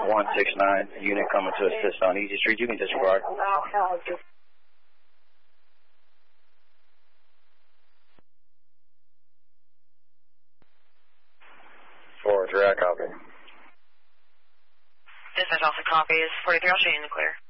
169, unit coming to assist on Easy Street. You can disregard. Forward, I copy. Dispatch also copies. 43, I'll show you in the clear.